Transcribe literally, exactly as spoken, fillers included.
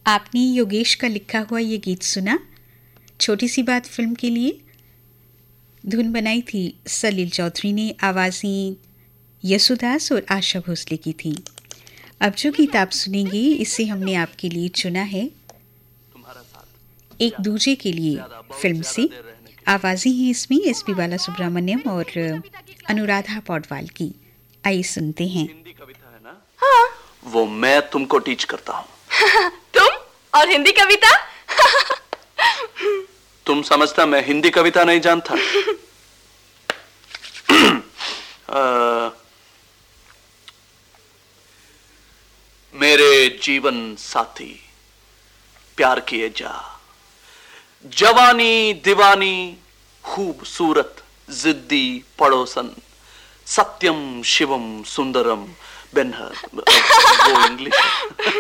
आपने योगेश का लिखा हुआ ये गीत सुना। छोटी सी बात फिल्म के लिए धुन बनाई थी सलील चौधरी ने, आवाज़ें यसुदास और आशा भोसले की थी। अब जो गीत आप सुनेंगे इसे हमने आपके लिए चुना है एक दूजे के लिए फिल्म से। आवाज़ें हैं इसमें एस पी बालासुब्रमण्यम और अनुराधा पौडवाल की। आइए सुनते हैं। हिंदी कविता है ना? हाँ। वो मैं तुमको टीच करता हूँ। तुम और हिंदी कविता? तुम समझता मैं हिंदी कविता नहीं जानता? आ, मेरे जीवन साथी प्यार किए जा, जवानी दीवानी खूबसूरत जिद्दी पड़ोसन, सत्यम शिवम सुंदरम बेनहर। वो इंग्लिश है।